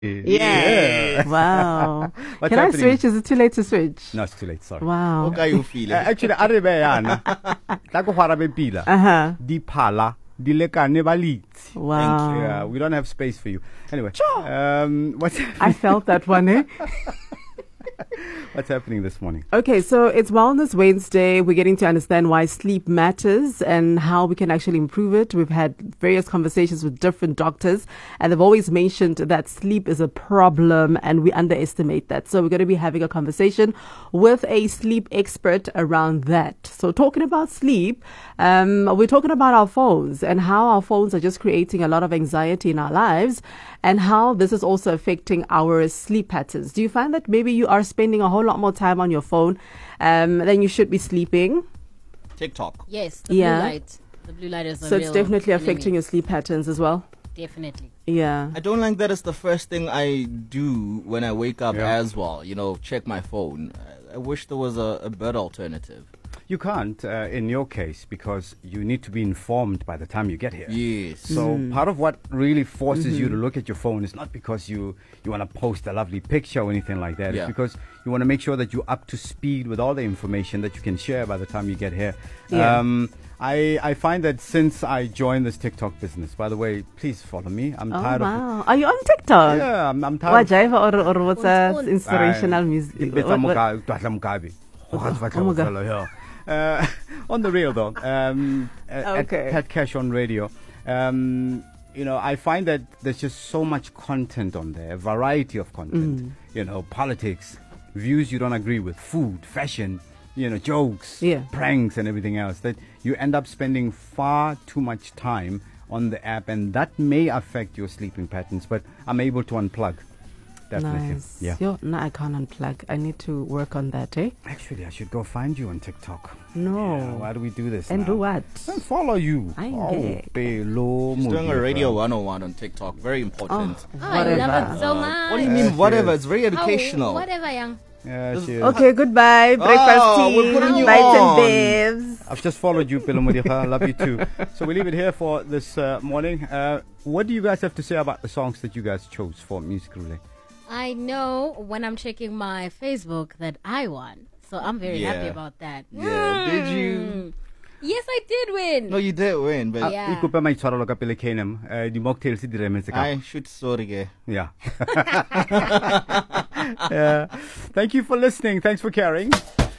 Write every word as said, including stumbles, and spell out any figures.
Yeah. Wow. What's Can I happening? switch? Is it too late to switch? No, it's too late. Sorry. Wow. How you feel? Uh, actually, a re beyana. Tla go hwara be pila. Uh-huh. Di phala, di lekane ba litsi. Wow. Yeah, we don't have space for you. Anyway, um, what's I felt that one, eh? what's happening this morning? Okay, so it's Wellness Wednesday. We're getting to understand why sleep matters and how we can actually improve it. We've had various conversations with different doctors, and they've always mentioned that sleep is a problem and we underestimate that. So we're going to be having a conversation with a sleep expert around that. So talking about sleep, um, we're talking about our phones and how our phones are just creating a lot of anxiety in our lives and how this is also affecting our sleep patterns. Do you find that maybe you are spending a whole lot more time on your phone um, than you should be sleeping? TikTok. Yes, the Yeah. blue light. The blue light is a So it's real definitely enemy. affecting your sleep patterns as well. Definitely. Yeah. I don't like that it's the first thing I do when I wake up Yeah. as well. You know, check my phone. I, I wish there was a, a better alternative. You can't, uh, in your case, because you need to be informed by the time you get here. Yes. So Mm. part of what really forces Mm-hmm. you to look at your phone is not because you, you want to post a lovely picture or anything like that. Yeah. It's because you want to make sure that you're up to speed with all the information that you can share by the time you get here. Yeah. Um, I, I find that since I joined this TikTok business, by the way, please follow me. I'm Oh, tired of wow. Are you on TikTok? Yeah, I'm, I'm tired What, Jaiva, or, or what's that? Ons, ons. Inspirational of music? Ibetsa What- what- Mugabe, Dwatla Mugabe. Oh my God. Yeah. Uh, on the real though, um, at, Okay. at Pat Cash on radio, um, you know, I find that there's just so much content on there, a variety of content. Mm. You know, politics, views you don't agree with, food, fashion, you know, jokes, Yeah. pranks, and everything else. That you end up spending far too much time on the app, and that may affect your sleeping patterns. But I'm able to unplug. Definitely. Nice. Yeah. Yo, no, I can't unplug. I need to work on that, eh? Actually, I should go find you on TikTok. No. Yeah, why do we do this? And now? do what? And follow you. I Oh, get. Pelo She's doing a Modifa. Radio one oh one on TikTok. Very important. Oh, Oh, I love whatever. it so much. What do you Uh, mean, she whatever? is. It's very educational. Oh, whatever, young. Yeah, she is. Okay, goodbye. Breakfast Oh, tea. we're putting you Bites on. and babes. I've just followed you, Pelo Modifa. I love you too. So we leave it here for this uh, morning. Uh, what do you guys have to say about the songs that you guys chose for Music Relay? I know when I'm checking my Facebook that I won. So I'm very happy Yeah. about that. Yeah, did you? Mm. Yes, I did win. No, you did win, but Yeah. Ikupa maitshwarelo ka pele K N M. Uh, di mocktails di remetse ka. I should sorry. ke. Yeah. Yeah. Thank you for listening. Thanks for caring.